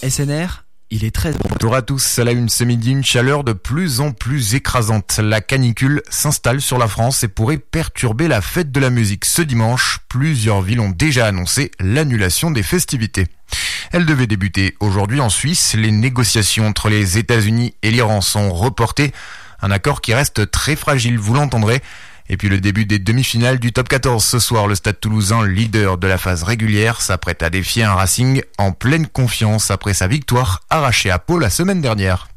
SNR, il est 13h. Bonjour à tous, à la une ce midi, une chaleur de plus en plus écrasante. La canicule s'installe sur la France et pourrait perturber la fête de la musique ce dimanche. Plusieurs villes ont déjà annoncé l'annulation des festivités. Elle devait débuter aujourd'hui en Suisse. Les négociations entre les États-Unis et l'Iran sont reportées. Un accord qui reste très fragile, vous l'entendrez. Et puis le début des demi-finales du Top 14 ce soir. Le Stade Toulousain, leader de la phase régulière, s'apprête à défier un Racing en pleine confiance après sa victoire arrachée à Pau la semaine dernière.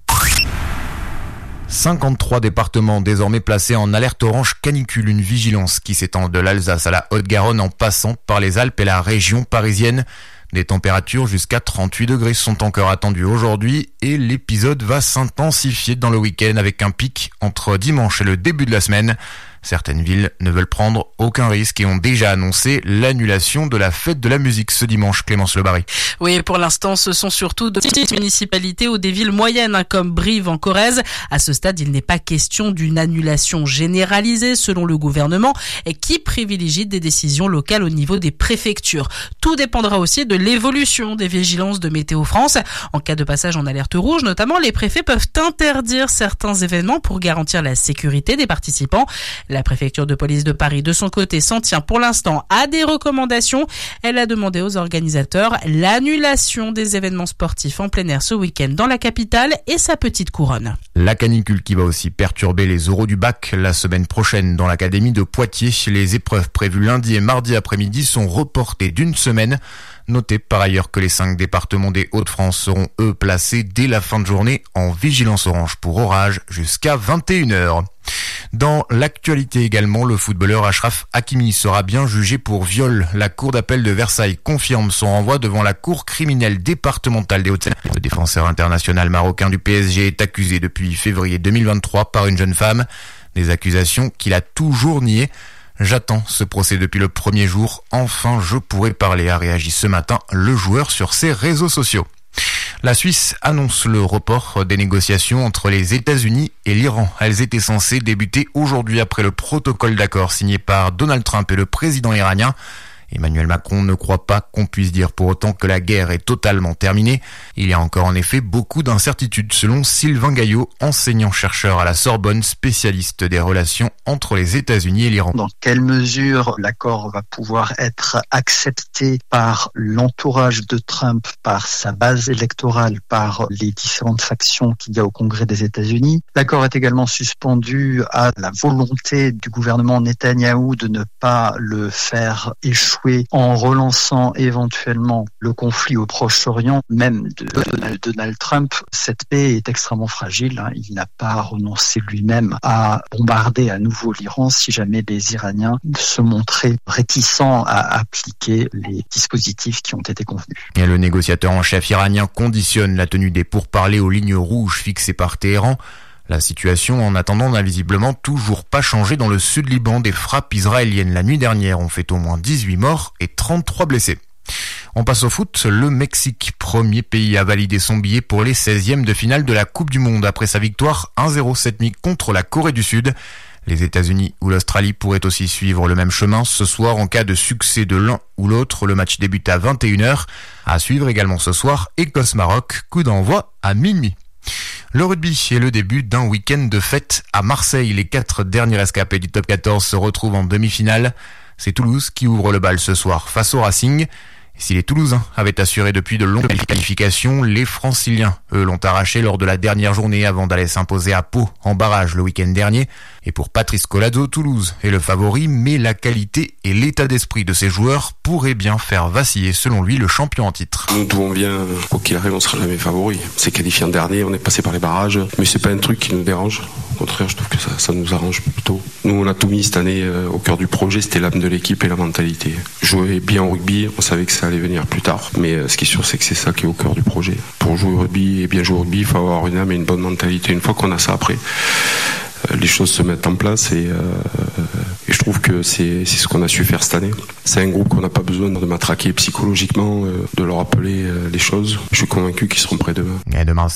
53 départements désormais placés en alerte orange canicule, une vigilance qui s'étend de l'Alsace à la Haute-Garonne en passant par les Alpes et la région parisienne. Des températures jusqu'à 38 degrés sont encore attendues aujourd'hui et l'épisode va s'intensifier dans le week-end avec un pic entre dimanche et le début de la semaine. Certaines villes ne veulent prendre aucun risque et ont déjà annoncé l'annulation de la fête de la musique ce dimanche. Clémence Lebarry. Oui, pour l'instant, ce sont surtout de petites municipalités ou des villes moyennes comme Brive en Corrèze. À ce stade, il n'est pas question d'une annulation généralisée selon le gouvernement et qui privilégie des décisions locales au niveau des préfectures. Tout dépendra aussi de l'évolution des vigilances de Météo France. En cas de passage en alerte rouge, notamment, les préfets peuvent interdire certains événements pour garantir la sécurité des participants. La préfecture de police de Paris, de son côté, s'en tient pour l'instant à des recommandations. Elle a demandé aux organisateurs l'annulation des événements sportifs en plein air ce week-end dans la capitale et sa petite couronne. La canicule qui va aussi perturber les oraux du bac la semaine prochaine dans l'académie de Poitiers. Les épreuves prévues lundi et mardi après-midi sont reportées d'une semaine. Notez par ailleurs que les 5 départements des Hauts-de-France seront eux placés dès la fin de journée en vigilance orange pour orage jusqu'à 21h. Dans l'actualité également, le footballeur Achraf Hakimi sera bien jugé pour viol. La cour d'appel de Versailles confirme son renvoi devant la cour criminelle départementale des Hauts-de-Seine. Le défenseur international marocain du PSG est accusé depuis février 2023 par une jeune femme. Des accusations qu'il a toujours niées. J'attends ce procès depuis le premier jour. Enfin, je pourrai parler, a réagi ce matin le joueur sur ses réseaux sociaux. La Suisse annonce le report des négociations entre les États-Unis et l'Iran. Elles étaient censées débuter aujourd'hui après le protocole d'accord signé par Donald Trump et le président iranien. Emmanuel Macron ne croit pas qu'on puisse dire pour autant que la guerre est totalement terminée. Il y a encore en effet beaucoup d'incertitudes selon Sylvain Gaillot, enseignant-chercheur à la Sorbonne, spécialiste des relations entre les États-Unis et l'Iran. Dans quelle mesure l'accord va pouvoir être accepté par l'entourage de Trump, par sa base électorale, par les différentes factions qu'il y a au Congrès des États-Unis. L'accord est également suspendu à la volonté du gouvernement Netanyahou de ne pas le faire échouer en relançant éventuellement le conflit au Proche-Orient, même de Donald Trump. Cette paix est extrêmement fragile. Il n'a pas renoncé lui-même à bombarder à nouveau l'Iran si jamais les Iraniens se montraient réticents à appliquer les dispositifs qui ont été convenus. Et le négociateur en chef iranien conditionne la tenue des pourparlers aux lignes rouges fixées par Téhéran. La situation, en attendant, n'a visiblement toujours pas changé dans le sud Liban. Des frappes israéliennes la nuit dernière ont fait au moins 18 morts et 33 blessés. On passe au foot. Le Mexique, premier pays à valider son billet pour les 16e de finale de la Coupe du Monde après sa victoire 1-0 cette nuit contre la Corée du Sud. Les États-Unis ou l'Australie pourraient aussi suivre le même chemin ce soir en cas de succès de l'un ou l'autre. Le match débute à 21h. À suivre également ce soir, Écosse-Maroc, coup d'envoi à minuit. Le rugby est le début d'un week-end de fête à Marseille. Les 4 derniers rescapés du Top 14 se retrouvent en demi-finale. C'est Toulouse qui ouvre le bal ce soir face au Racing. Et si les Toulousains avaient assuré depuis de longues qualifications, les Franciliens, eux, l'ont arraché lors de la dernière journée avant d'aller s'imposer à Pau en barrage le week-end dernier. Et pour Patrice Collazo, Toulouse est le favori, mais la qualité et l'état d'esprit de ses joueurs pourraient bien faire vaciller, selon lui, le champion en titre. Nous, d'où on vient, quoi qu'il arrive, on sera jamais favori. C'est qualifié en dernier, on est passé par les barrages, mais c'est pas un truc qui nous dérange. Au contraire, je trouve que ça nous arrange plutôt. Nous, on a tout mis cette année au cœur du projet, c'était l'âme de l'équipe et la mentalité. Jouer bien au rugby, on savait que ça allait venir plus tard, mais ce qui est sûr, c'est que c'est ça qui est au cœur du projet. Pour jouer au rugby et bien jouer au rugby, il faut avoir une âme et une bonne mentalité. Une fois qu'on a ça après, les choses se mettent en place et je trouve que c'est ce qu'on a su faire cette année. C'est un groupe qu'on n'a pas besoin de matraquer psychologiquement, de leur rappeler les choses. Je suis convaincu qu'ils seront prêts demain. Et demain,